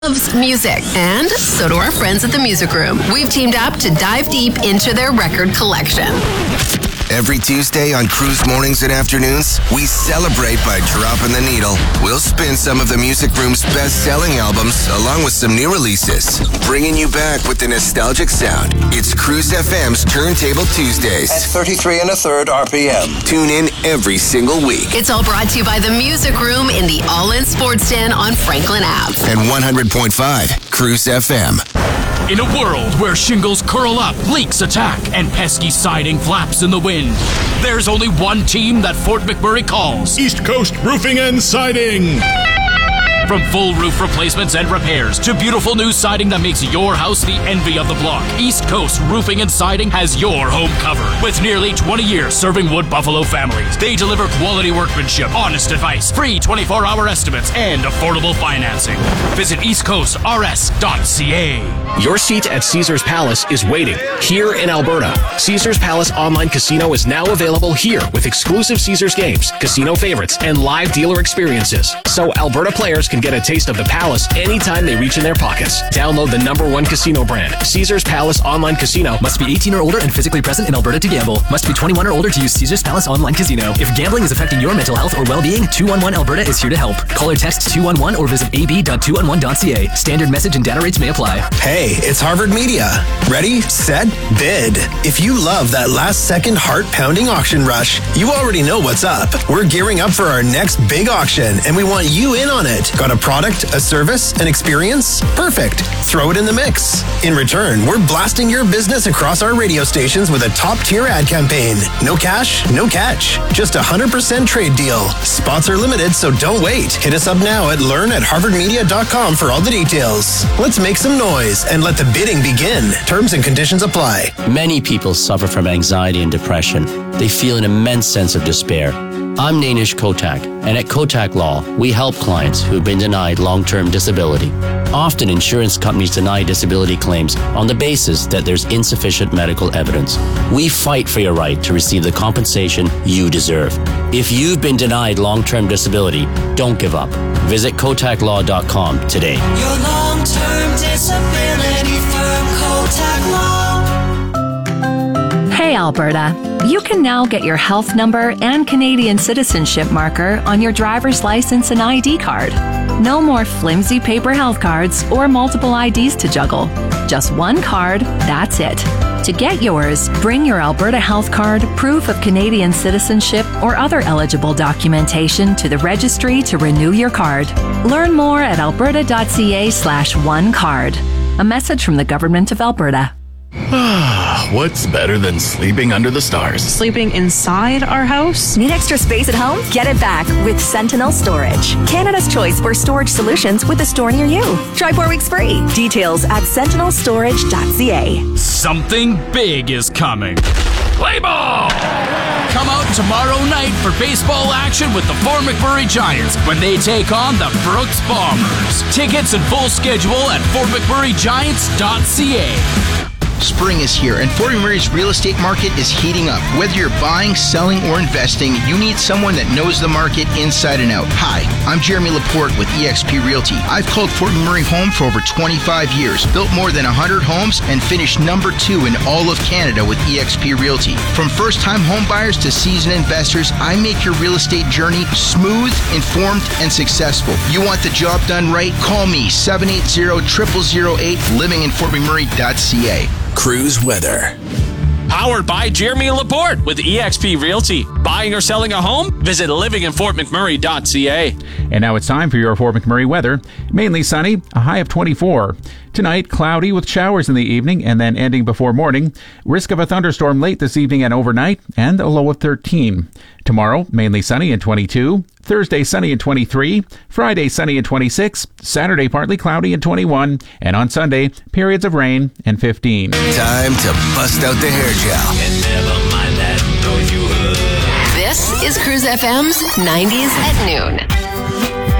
Loves music, and so do our friends at the Music Room. We've teamed up to dive deep into their record collection. Every Tuesday on Cruise Mornings and Afternoons, we celebrate by dropping the needle. We'll spin some of the Music Room's best-selling albums along with some new releases, bringing you back with the nostalgic sound. It's Cruise FM's Turntable Tuesdays at 33 1/3 RPM. Tune in every single week. It's all brought to you by the Music Room in the All-In Sports Den on Franklin Ave. And 100.5 Cruise FM. In a world where shingles curl up, leaks attack, and pesky siding flaps in the wind, there's only one team that Fort McMurray calls East Coast Roofing and Siding. From full roof replacements and repairs to beautiful new siding that makes your house the envy of the block, East Coast Roofing and Siding has your home covered. With nearly 20 years serving Wood Buffalo families, they deliver quality workmanship, honest advice, free 24-hour estimates, and affordable financing. Visit eastcoastrs.ca. Your seat at Caesars Palace is waiting here in Alberta. Caesars Palace Online Casino is now available here with exclusive Caesars games, casino favorites, and live dealer experiences. So Alberta players can get a taste of the Palace anytime they reach in their pockets. Download the #1 casino brand, Caesars Palace Online Casino. Must be 18 or older and physically present in Alberta to gamble. Must be 21 or older to use Caesars Palace Online Casino. If gambling is affecting your mental health or well-being, 211 Alberta is here to help. Call or text 211 or visit ab.211.ca. Standard message and data rates may apply. Hey, it's Harvard Media. Ready, set, bid. If you love that last-second heart-pounding auction rush, you already know what's up. We're gearing up for our next big auction, and we want you in on it. Got a product, a service, an experience? Perfect. Throw it in the mix. In return, we're blasting your business across our radio stations with a top-tier ad campaign. No cash, no catch. Just 100% trade deal. Spots are limited, so don't wait. Hit us up now at learn@harvardmedia.com for all the details. Let's make some noise and let the bidding begin. Terms and conditions apply. Many people suffer from anxiety and depression. They feel an immense sense of despair. I'm Nainish Kotak, and at Kotak Law, we help clients who've been denied long-term disability. Often, insurance companies deny disability claims on the basis that there's insufficient medical evidence. We fight for your right to receive the compensation you deserve. If you've been denied long-term disability, don't give up. Visit KotakLaw.com today. Your long-term disability firm, Kotak Law. Hey Alberta, you can now get your health number and Canadian citizenship marker on your driver's license and ID card. No more flimsy paper health cards or multiple IDs to juggle. Just one card, that's it. To get yours, bring your Alberta health card, proof of Canadian citizenship, or other eligible documentation to the registry to renew your card. Learn more at alberta.ca/onecard. A message from the Government of Alberta. What's better than sleeping under the stars? Sleeping inside our house? Need extra space at home? Get it back with Sentinel Storage. Canada's choice for storage solutions with a store near you. Try 4 weeks free. Details at sentinelstorage.ca. Something big is coming. Play ball! Come out tomorrow night for baseball action with the Fort McMurray Giants when they take on the Brooks Bombers. Tickets and full schedule at fortmcmurraygiants.ca. Spring is here, and Fort McMurray's real estate market is heating up. Whether you're buying, selling, or investing, you need someone that knows the market inside and out. Hi, I'm Jeremy Laporte with eXp Realty. I've called Fort McMurray home for over 25 years, built more than 100 homes, and finished number 2 in all of Canada with eXp Realty. From first-time home buyers to seasoned investors, I make your real estate journey smooth, informed, and successful. You want the job done right? Call me, 780-0008, livinginfortmcmurray.ca. Cruise weather. Powered by Jeremy Laporte with eXp Realty. Buying or selling a home? Visit livinginfortmcmurray.ca. And now it's time for your Fort McMurray weather. Mainly sunny, a high of 24. Tonight, cloudy with showers in the evening and then ending before morning. Risk of a thunderstorm late this evening and overnight, and a low of 13. Tomorrow, mainly sunny and 22. Thursday, sunny and 23. Friday, sunny and 26. Saturday, partly cloudy and 21. And on Sunday, periods of rain and 15. Time to bust out the hair gel. And never mind that noise you heard. This is Cruise FM's 90s at noon.